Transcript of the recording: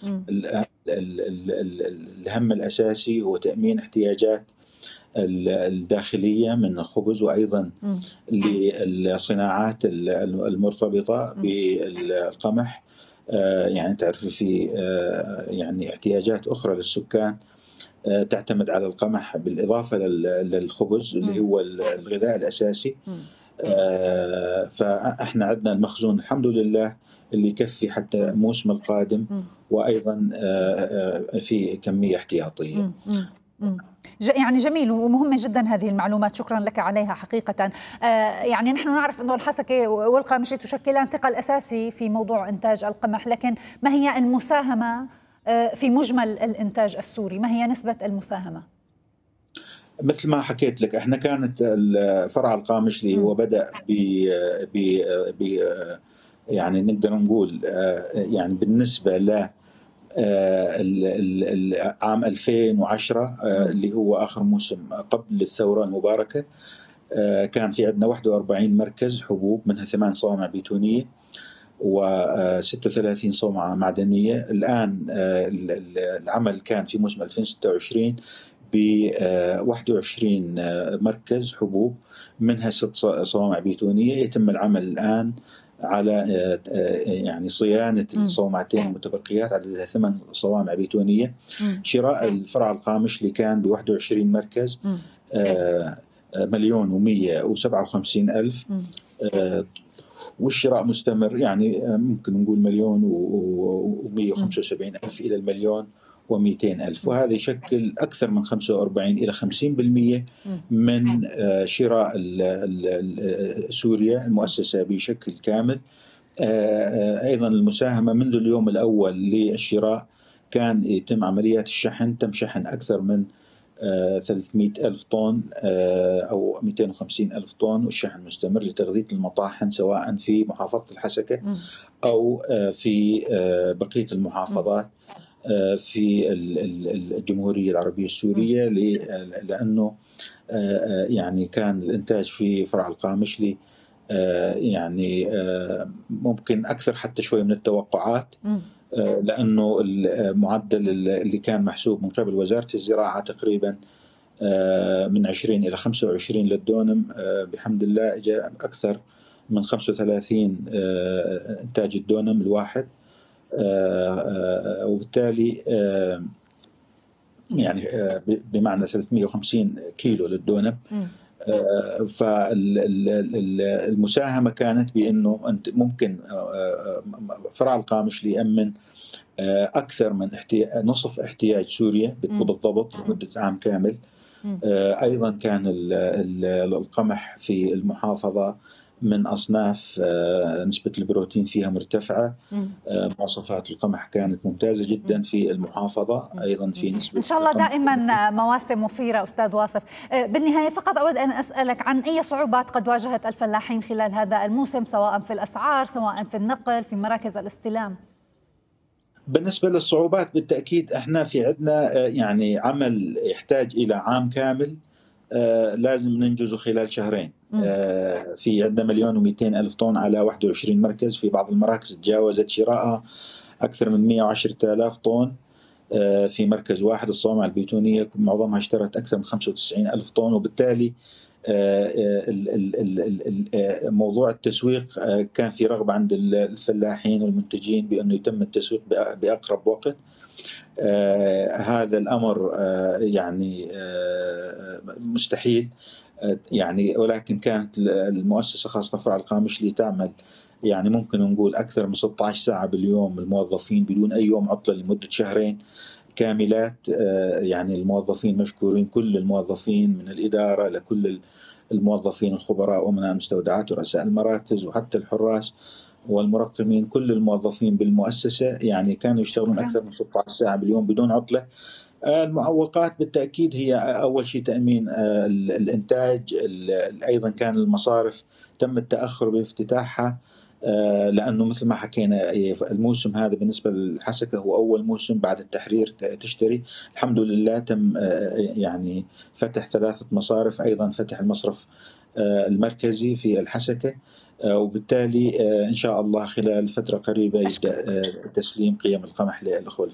إمم. الهم الأساسي هو تأمين احتياجات الداخلية من الخبز، وأيضًا إمم. للصناعات المرتبطة إمم. بالقمح. يعني تعرفي في يعني احتياجات أخرى للسكان تعتمد على القمح بالإضافة للخبز اللي إمم. هو الغذاء الأساسي. إمم. فإحنا عندنا المخزون الحمد لله اللي يكفي حتى إمم. الموسم القادم، إمم. وأيضًا في كمية احتياطية. إمم. إمم. إمم. يعني جميل ومهمة جدًا هذه المعلومات، شكرًا لك عليها حقيقةً. يعني نحن نعرف إنه الحسكة والقامشي تشكلان ثقل أساسي في موضوع إنتاج القمح، لكن ما هي المساهمة في مجمل الإنتاج السوري؟ ما هي نسبة المساهمة؟ مثل ما حكيت لك، إحنا كانت فرع القامشلي هو إمم. بدأ ب ب ب يعني نقدر نقول يعني بالنسبة ل عام 2010 إمم. اللي هو آخر موسم قبل الثورة المباركة. كان في عندنا 41 مركز حبوب، منها 8 صوامع بيتونية و36 صومعة معدنية. الآن العمل كان في موسم 2026 ب 21 مركز حبوب، منها 6 صوامع بيتونية. يتم العمل الآن على يعني صيانة إمم. الصومعتين المتبقيات، عددها 8 صوامع بيتونية. إمم. شراء الفرع القامشلي كان ب21 مركز، إمم. 1,157,000. إمم. والشراء مستمر، يعني ممكن نقول 1,175,000 إلى 1,200,000، إمم. وهذا يشكل أكثر من 45 إلى 50% إمم. من شراء سوريا إمم. المؤسسة بشكل كامل. أيضا المساهمة منذ اليوم الأول للشراء كان يتم عمليات الشحن، تم شحن أكثر من 300,000 طن أو 250,000 طن، والشحن مستمر لتغذية المطاحن سواء في محافظة الحسكة إمم. أو في بقية إمم. المحافظات في الجمهورية العربية إمم. السورية، لأنه يعني كان الإنتاج في فرع القامشلي يعني ممكن أكثر حتى شوي من التوقعات، إمم. لأنه المعدل اللي كان محسوب من قبل وزارة الزراعة تقريبا من 20 إلى 25 للدونم، بحمد الله جاء أكثر من 35 إنتاج الدونم الواحد. وبالتالي يعني بمعنى 350 كيلو للدونم. إمم. فالمساهمة كانت بأنه أنت ممكن فرع القامشلي يأمن أكثر من نصف احتياج سوريا إمم. بالضبط لمدة عام كامل. إمم. أيضا كان القمح في المحافظة من أصناف نسبة البروتين فيها مرتفعة. إمم. مواصفات القمح كانت ممتازة إمم. جدا في المحافظة، إمم. أيضا إمم. في إن نسبة شاء الله قمح. دائما مواسم مثيرة أستاذ واصف. بالنهاية فقط أود أن أسألك عن أي صعوبات قد واجهت الفلاحين خلال هذا الموسم، سواء في الأسعار، سواء في النقل، في مراكز الاستلام. بالنسبة للصعوبات بالتأكيد احنا في عندنا يعني عمل يحتاج إلى عام كامل، لازم ننجزه خلال شهرين. إمم. في عندنا 1,200,000 طن على 21 مركز، في بعض المراكز تجاوزت شراءها أكثر من 110,000 طن. في مركز واحد الصومعة البيتونية معظمها اشترت أكثر من 95,000 طن، وبالتالي موضوع التسويق كان في رغبة عند الفلاحين والمنتجين بأنه يتم التسويق بأقرب وقت. هذا الأمر يعني مستحيل، يعني ولكن كانت المؤسسة خاصة فرع القامشلي تعمل يعني ممكن نقول أكثر من 16 ساعة باليوم، الموظفين بدون أي يوم عطلة لمدة شهرين كاملات. يعني الموظفين مشكورين، كل الموظفين من الإدارة لكل الموظفين الخبراء ومن المستودعات ورؤساء المراكز وحتى الحراس والمرقمين، كل الموظفين بالمؤسسة يعني كانوا يشتغلون شكرا. أكثر من 16 ساعة باليوم بدون عطلة. المعوقات بالتأكيد هي أول شيء تأمين الإنتاج. أيضا كان المصارف تم التأخر بافتتاحها، لأنه مثل ما حكينا الموسم هذا بالنسبة للحسكة هو أول موسم بعد التحرير تشتري. الحمد لله تم يعني فتح 3 مصارف، أيضا فتح المصرف المركزي في الحسكة. وبالتالي إن شاء الله خلال فترة قريبة يبدأ تسليم قيم القمح للأخوة